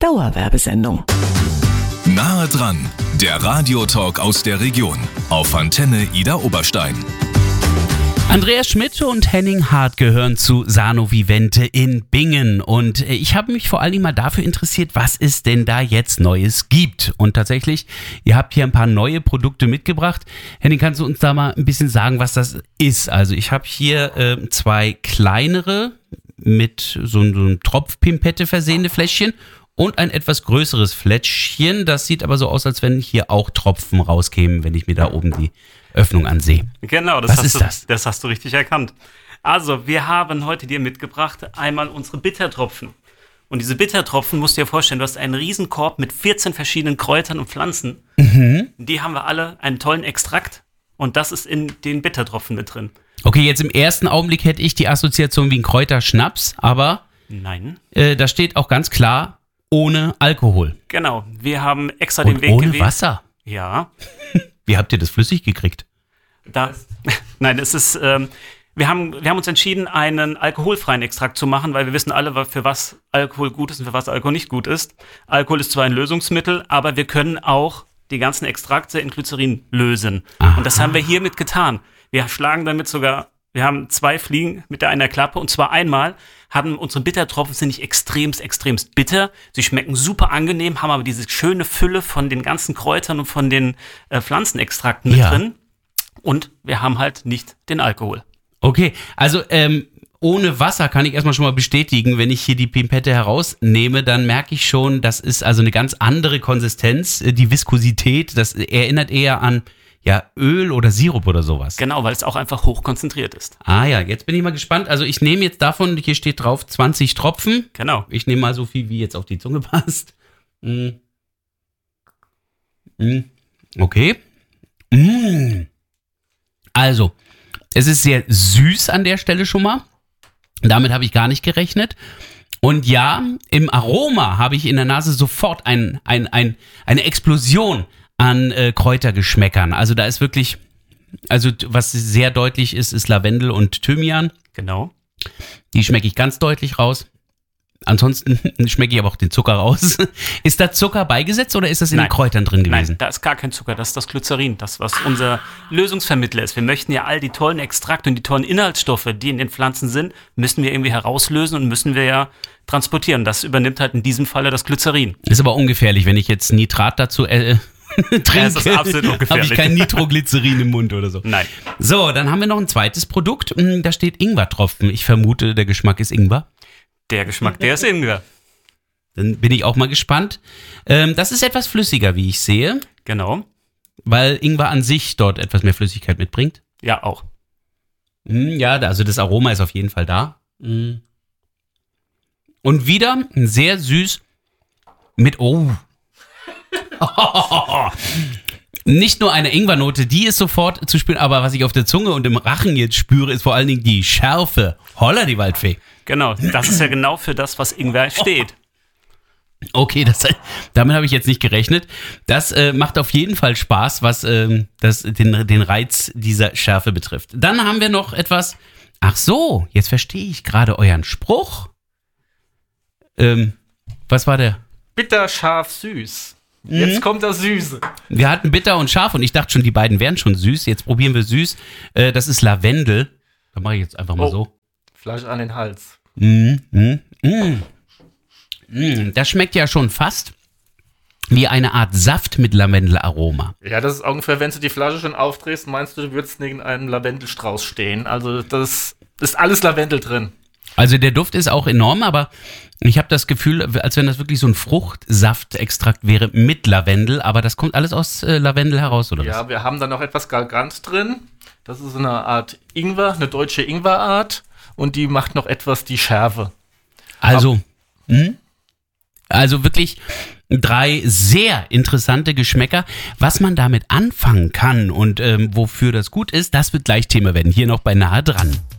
Dauerwerbesendung. Nahe dran, der Radiotalk aus der Region auf Antenne Ida Oberstein. Andreas Schmidt und Henning Hart gehören zu Sano Vivente in Bingen und ich habe mich vor allen Dingen mal dafür interessiert, was es denn da jetzt Neues gibt. Und tatsächlich, ihr habt hier ein paar neue Produkte mitgebracht. Henning, kannst du uns da mal ein bisschen sagen, was das ist? Also ich habe hier zwei kleinere mit so einem Tropfpimpette versehene Fläschchen und ein etwas größeres Fläschchen. Das sieht aber so aus, als wenn hier auch Tropfen rauskämen, wenn ich mir da oben die Öffnung ansehe. Genau, das hast du richtig erkannt. Also, wir haben heute dir mitgebracht einmal unsere Bittertropfen. Und diese Bittertropfen, musst du dir vorstellen, du hast einen Riesenkorb mit 14 verschiedenen Kräutern und Pflanzen. Die haben wir alle, einen tollen Extrakt. Und das ist in den Bittertropfen mit drin. Okay, jetzt im ersten Augenblick hätte ich die Assoziation wie ein Kräuterschnaps, aber nein. Da steht auch ganz klar, ohne Alkohol. Genau, wir haben extra und den Weg ohne gewählt. Wasser. Ja. Wie habt ihr das flüssig gekriegt? Nein, es ist, wir haben uns entschieden, einen alkoholfreien Extrakt zu machen, weil wir wissen alle, für was Alkohol gut ist und für was Alkohol nicht gut ist. Alkohol ist zwar ein Lösungsmittel, aber wir können auch die ganzen Extrakte in Glycerin lösen. Aha. Und das haben wir hiermit getan. Wir schlagen damit sogar, wir haben 2 Fliegen mit einer Klappe und zwar einmal haben unsere Bittertropfen sind nicht extremst bitter. Sie schmecken super angenehm, haben aber diese schöne Fülle von den ganzen Kräutern und von den Pflanzenextrakten mit drin. Und wir haben halt nicht den Alkohol. Okay, also ohne Wasser kann ich erstmal schon mal bestätigen, wenn ich hier die Pimpette herausnehme, dann merke ich schon, das ist also eine ganz andere Konsistenz, die Viskosität, das erinnert eher an Öl oder Sirup oder sowas. Genau, weil es auch einfach hochkonzentriert ist. Ah ja, jetzt bin ich mal gespannt. Also ich nehme jetzt davon, hier steht drauf 20 Tropfen. Genau. Ich nehme mal so viel, wie jetzt auf die Zunge passt. Okay. Also, es ist sehr süß an der Stelle schon mal. Damit habe ich gar nicht gerechnet. Und ja, im Aroma habe ich in der Nase sofort eine Explosion an Kräutergeschmäckern. Also da ist wirklich, also was sehr deutlich ist, ist Lavendel und Thymian. Genau. Die schmecke ich ganz deutlich raus. Ansonsten schmecke ich aber auch den Zucker raus. Ist da Zucker beigesetzt oder ist das in den Kräutern drin gewesen? Nein, da ist gar kein Zucker, das ist das Glycerin, das was unser Lösungsvermittler ist. Wir möchten ja all die tollen Extrakte und die tollen Inhaltsstoffe, die in den Pflanzen sind, müssen wir irgendwie herauslösen und müssen wir ja transportieren. Das übernimmt halt in diesem Falle das Glycerin. Ist aber ungefährlich, wenn ich jetzt Nitrat dazu trinke. Das ist absolut ungefährlich. Habe ich kein Nitroglycerin im Mund oder so. Nein. So, dann haben wir noch ein zweites Produkt. Da steht Ingwertropfen. Ich vermute, der Geschmack ist Ingwer. Der Geschmack, der ist Ingwer. Dann bin ich auch mal gespannt. Das ist etwas flüssiger, wie ich sehe. Genau. Weil Ingwer an sich dort etwas mehr Flüssigkeit mitbringt. Ja, auch. Ja, also das Aroma ist auf jeden Fall da. Und wieder sehr süß mit, nicht nur eine Ingwernote, die ist sofort zu spüren, aber was ich auf der Zunge und im Rachen jetzt spüre, ist vor allen Dingen die Schärfe. Holla, die Waldfee. Genau, das ist ja genau für das, was Ingwer steht. Okay, damit habe ich jetzt nicht gerechnet. Das macht auf jeden Fall Spaß, was den Reiz dieser Schärfe betrifft. Dann haben wir noch etwas. Ach so, jetzt verstehe ich gerade euren Spruch. Was war der? Bitter, scharf, süß. Jetzt kommt das Süße. Wir hatten bitter und scharf und ich dachte schon, die beiden wären schon süß. Jetzt probieren wir süß. Das ist Lavendel. Da mache ich jetzt einfach mal so. Fleisch an den Hals. Das schmeckt ja schon fast wie eine Art Saft mit Lavendelaroma. Ja, das ist ungefähr, wenn du die Flasche schon aufdrehst, meinst du würdest neben einem Lavendelstrauß stehen. Also das ist alles Lavendel drin. Also der Duft ist auch enorm, aber ich habe das Gefühl, als wenn das wirklich so ein Fruchtsaftextrakt wäre mit Lavendel, aber das kommt alles aus Lavendel heraus, oder was? Ja, wir haben da noch etwas Galgant drin. Das ist eine Art Ingwer, eine deutsche Ingwerart und die macht noch etwas die Schärfe. Also wirklich 3 sehr interessante Geschmäcker. Was man damit anfangen kann und wofür das gut ist, das wird gleich Thema werden. Hier noch bei Nahe dran.